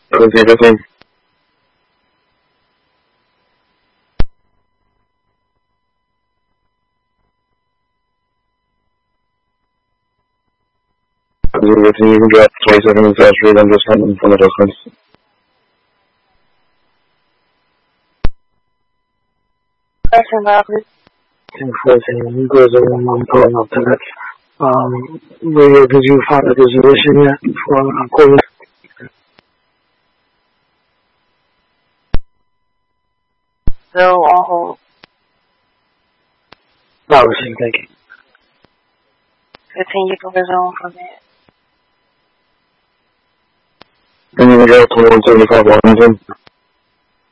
Okay, okay. You can drop 20 seconds fast rate. I'm just hunting from adjustments. Question rapid. 1014, goes over one pulling up to that. Radio, did you find a resolution yet for calling? Still on hold. Not received, thank you. Continue to resume from there. And you can drop 2175 Washington.